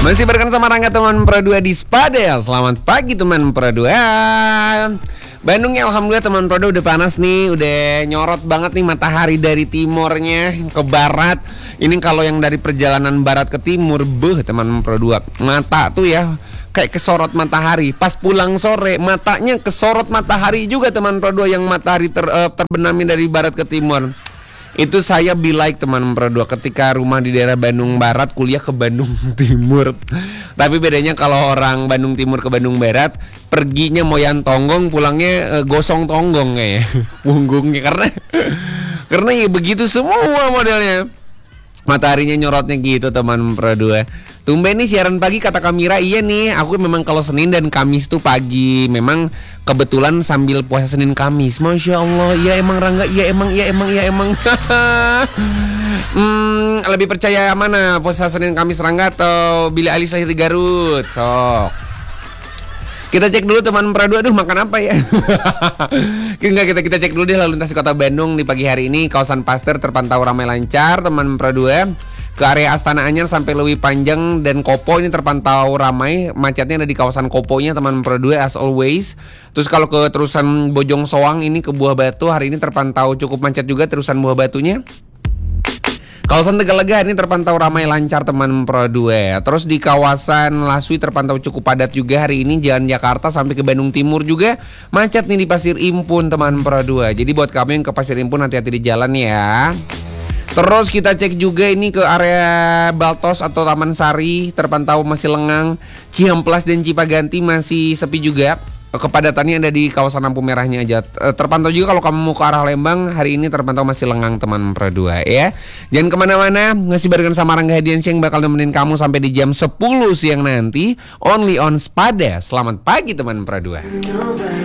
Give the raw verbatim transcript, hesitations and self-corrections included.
Masih barengan sama Rangga teman Pro dua di Spada. Selamat pagi teman Pro dua. Bandungnya alhamdulillah teman Pro dua udah panas nih, udah nyorot banget nih matahari dari timurnya ke barat. Ini kalau yang dari perjalanan barat ke timur, beuh teman Pro dua. Mata tuh ya kayak kesorot matahari. Pas pulang sore matanya kesorot matahari juga teman Pro dua, yang matahari ter, uh, terbenami dari barat ke timur. Itu saya be like teman Pro dua ketika rumah di daerah Bandung Barat, kuliah ke Bandung Timur. Tapi bedanya kalau orang Bandung Timur ke Bandung Barat, perginya moyan tonggong, pulangnya e, gosong tonggong kayak punggungnya, karena karena ya begitu semua modelnya. Mataharinya nyorotnya gitu teman Pro dua. Tumben nih siaran pagi kata Kamira. Iya nih, aku memang kalau Senin dan Kamis tuh pagi. Memang kebetulan sambil puasa Senin Kamis. Masya Allah, iya emang Rangga, iya emang, iya emang, iya emang. hmm, Lebih percaya mana, puasa Senin Kamis Rangga atau Billie Eilish lahir di Garut? Sok kita cek dulu teman Pro dua. Aduh, makan apa ya? Enggak, kita kita cek dulu deh lalu lintas di kota Bandung di pagi hari ini. Kawasan Pasteur terpantau ramai lancar teman Pro dua. Ke area Astana Anyar sampai Lewi Panjang dan Kopo ini terpantau ramai. Macetnya ada di kawasan Koponya teman Pro dua as always. Terus kalau ke terusan Bojong Soang ini ke Buah Batu hari ini terpantau cukup macet juga terusan Buah Batunya. Kawasan Tegalega ini terpantau ramai lancar teman Pro dua. Terus di kawasan Laswi terpantau cukup padat juga hari ini. Jalan Jakarta sampai ke Bandung Timur juga macet nih di Pasir Impun teman Pro dua. Jadi buat kamu yang ke Pasir Impun hati-hati di jalan ya. Terus kita cek juga ini ke area Baltos atau Taman Sari terpantau masih lengang. Ciamplas dan Cipaganti masih sepi juga. Kepadatannya ada di kawasan lampu merahnya aja. Terpantau juga kalau kamu mau ke arah Lembang hari ini terpantau masih lengang teman Pro dua ya. Jangan kemana-mana, ngasih barengan sama Rangga Hadiansyah yang bakal nemenin kamu sampai di jam sepuluh siang nanti. Only on Spada. Selamat pagi teman Pro dua.